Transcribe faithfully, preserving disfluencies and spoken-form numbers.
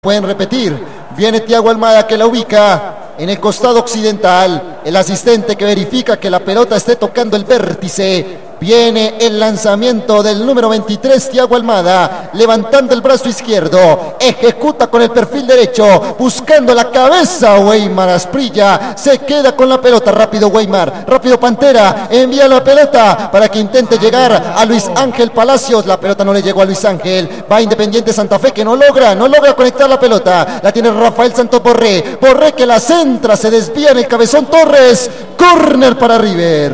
Pueden repetir. Viene Thiago Almada, que la ubica en el costado occidental. El asistente que verifica que la pelota esté tocando el vértice. Viene el lanzamiento del número veintitrés, Thiago Almada, levantando el brazo izquierdo, ejecuta con el perfil derecho, buscando la cabeza. Weimar Asprilla se queda con la pelota. Rápido Weimar, rápido Pantera, envía la pelota para que intente llegar a Luis Ángel Palacios. La pelota no le llegó a Luis Ángel. Va Independiente Santa Fe, que no logra, no logra conectar la pelota. La tiene Rafael Santos Borré, Borré que la centra, se desvía en el cabezón Torres. Córner para River.